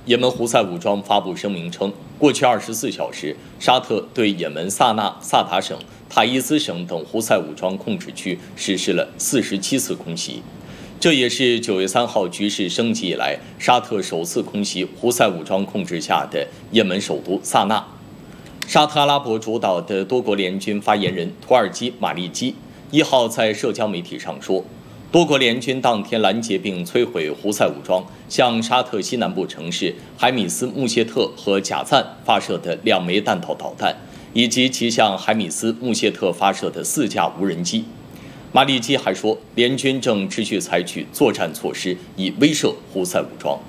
也门胡塞武装发布声明称，过去24小时，沙特对也门萨那、萨塔省、塔伊斯省等胡塞武装控制区实施了47次空袭。这也是9月3号局势升级以来，沙特首次空袭胡塞武装控制下的也门首都萨那。沙特阿拉伯主导的多国联军发言人图尔基·马利基1号在社交媒体上说，多国联军当天拦截并摧毁胡塞武装向沙特西南部城市海米斯穆谢特和贾赞发射的2枚弹道导弹，以及其向海米斯穆谢特发射的4架无人机。马利基还说，联军正持续采取作战措施，以威慑胡塞武装。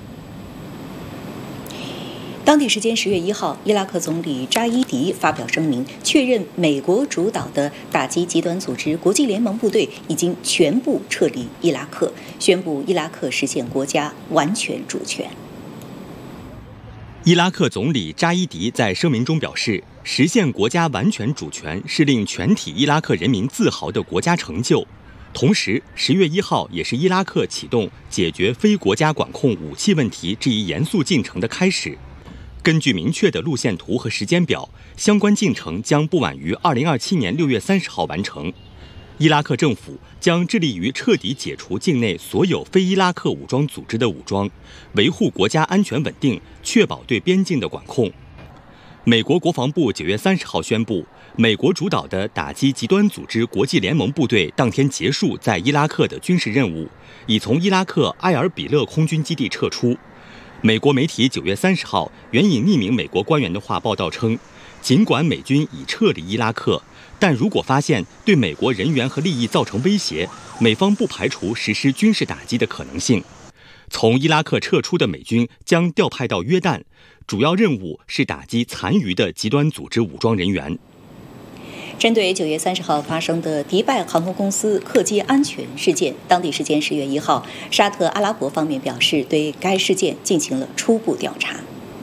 当地时间10月1号，伊拉克总理扎伊迪发表声明，确认美国主导的打击极端组织国际联盟部队已经全部撤离伊拉克，宣布伊拉克实现国家完全主权。 伊拉克总理扎伊迪在声明中表示，实现国家完全主权是令全体伊拉克人民自豪的国家成就。同时，10月1号也是伊拉克启动解决非国家管控武器问题这一严肃进程的开始。根据明确的路线图和时间表，相关进程将不晚于2027年6月30号完成。伊拉克政府将致力于彻底解除境内所有非伊拉克武装组织的武装，维护国家安全稳定，确保对边境的管控。美国国防部9月30号宣布，美国主导的打击极端组织国际联盟部队当天结束在伊拉克的军事任务，已从伊拉克埃尔比勒空军基地撤出。美国媒体9月30号援引匿名美国官员的话报道称，尽管美军已撤离伊拉克，但如果发现对美国人员和利益造成威胁，美方不排除实施军事打击的可能性。从伊拉克撤出的美军将调派到约旦，主要任务是打击残余的极端组织武装人员。 针对9月30号发生的迪拜航空公司客机安全事件，当地时间10月1号，沙特阿拉伯方面表示对该事件进行了初步调查。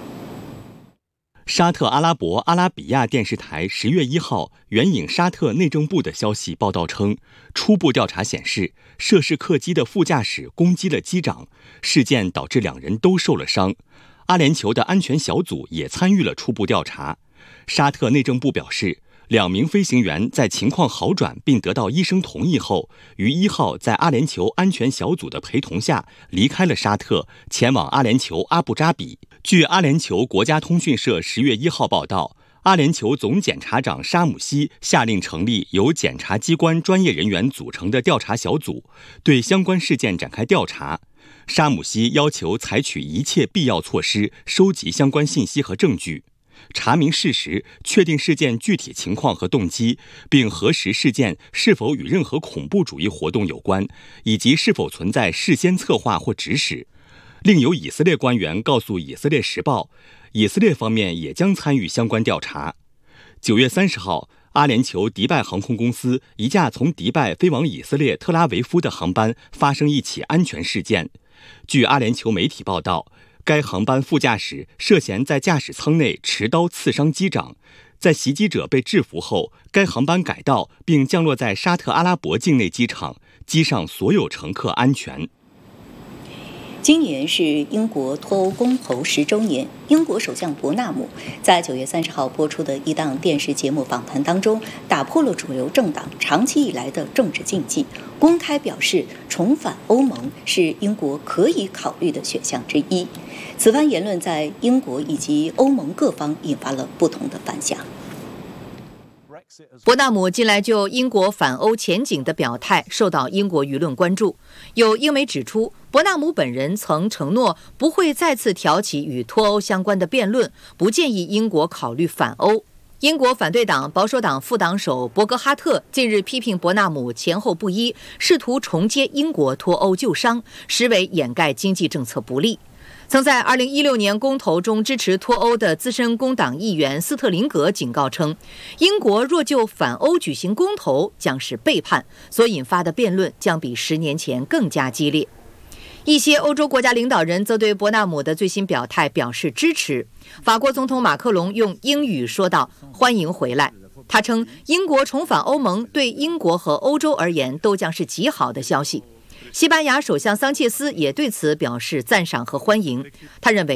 沙特阿拉伯阿拉比亚电视台10月1号援引沙特内政部的消息报道称，初步调查显示，涉事客机的副驾驶攻击了机长，事件导致2人都受了伤。阿联酋的安全小组也参与了初步调查。沙特内政部表示，2名飞行员在情况好转并得到医生同意后，于1号在阿联酋安全小组的陪同下离开了沙特，前往阿联酋阿布扎比。据阿联酋国家通讯社10月1号报道，阿联酋总检察长沙姆西下令成立由检察机关专业人员组成的调查小组，对相关事件展开调查。沙姆西要求采取一切必要措施，收集相关信息和证据，查明事实，确定事件具体情况和动机，并核实事件是否与任何恐怖主义活动有关，以及是否存在事先策划或指使。另有以色列官员告诉以色列时报，以色列方面也将参与相关调查。9月30号，阿联酋迪拜航空公司一架从迪拜飞往以色列特拉维夫的航班发生一起安全事件。据阿联酋媒体报道，该航班副驾驶涉嫌在驾驶舱内持刀刺伤机长，在袭击者被制服后，该航班改道并降落在沙特阿拉伯境内机场，机上所有乘客安全。 今年是英国脱欧公投10周年，英国首相伯纳姆在9月30号播出的一档电视节目访谈当中，打破了主流政党长期以来的政治禁忌，公开表示重返欧盟是英国可以考虑的选项之一。此番言论在英国以及欧盟各方引发了不同的反响。 伯纳姆近来就英国反欧前景的表态受到英国舆论关注。有英媒指出，伯纳姆本人曾承诺不会再次挑起与脱欧相关的辩论，不建议英国考虑反欧。英国反对党保守党副党首伯格哈特近日批评伯纳姆前后不一，试图重接英国脱欧旧伤，实为掩盖经济政策不力。曾在2016年公投中支持脱欧的资深工党议员斯特林格警告称，英国若就反欧举行公投将是背叛，所引发的辩论将比10年前更加激烈。一些欧洲国家领导人则对伯纳姆的最新表态表示支持。法国总统马克龙用英语说道：“欢迎回来。”他称，英国重返欧盟对英国和欧洲而言都将是极好的消息。西班牙首相桑切斯也对此表示赞赏和欢迎。他认为